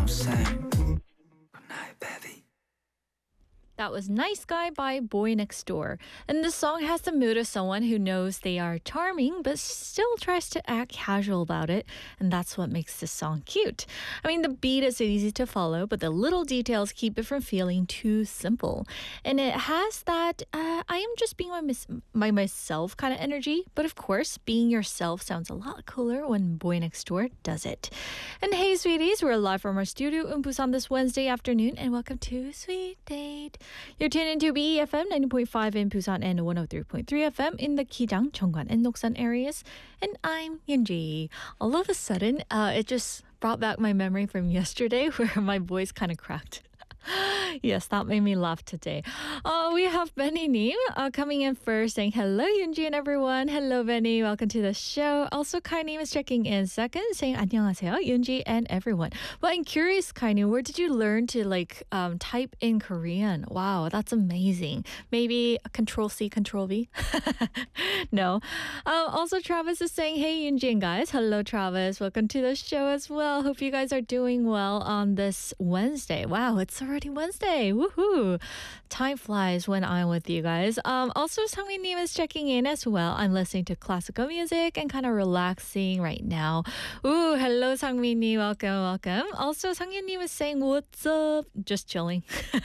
don't say goodnight, baby. That was Nice Guy by Boy Next Door. And this song has the mood of someone who knows they are charming but still tries to act casual about it. And that's what makes this song cute. I mean, the beat is easy to follow, but the little details keep it from feeling too simple. And it has that, I am just being my myself kind of energy. But of course, being yourself sounds a lot cooler when Boy Next Door does it. And hey, sweeties, we're live from our studio in Busan this Wednesday afternoon. And welcome to Sweet Date. You're tuned into BEFM 90.5 in Busan and 103.3 FM in the Kijang, Cheongwan, and Noksan areas. And I'm Yunji. All of a sudden, it just brought back my memory from yesterday where my voice kind of cracked. Yes, that made me laugh today. We have Benny Nim coming in first saying hello, Yoonji and everyone. Hello, Benny. Welcome to the show. Also, Kai Nim is checking in second saying 안녕하세요, Yoonji and everyone. Well, I'm curious, Kai Nim, where did you learn to type in Korean? Wow, that's amazing. Maybe Control C, Control V? No. Also, Travis is saying, hey, Yoonji and guys. Hello, Travis. Welcome to the show as well. Hope you guys are doing well on this Wednesday. Wow, it's already Wednesday. Woohoo! Time flies when I'm with you guys. Also, Sangmin Nim is checking in as well. I'm listening to classical music and kind of relaxing right now. Ooh, hello, Sangmin Nim. Welcome, welcome. Also, Sangmin Nim is saying, what's up? Just chilling.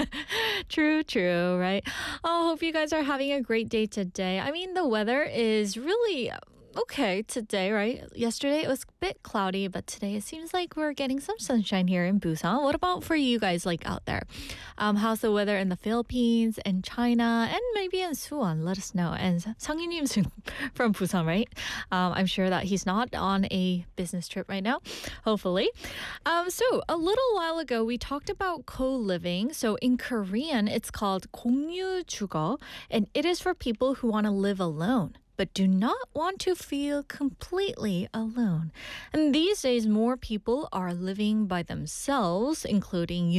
True, right? Oh, hope you guys are having a great day today. I mean, the weather is really okay today, right? Yesterday it was a bit cloudy, but today it seems like we're getting some sunshine here in Busan. What about for you guys out there? How's the weather in the Philippines and China and maybe in Suwon? Let us know. And Sang-Yunim's from Busan, right? I'm sure that he's not on a business trip right now, hopefully. So a little while ago, we talked about co-living. So in Korean, it's called 공유주거, and it is for people who want to live alone but do not want to feel completely alone. And these days, more people are living by themselves, including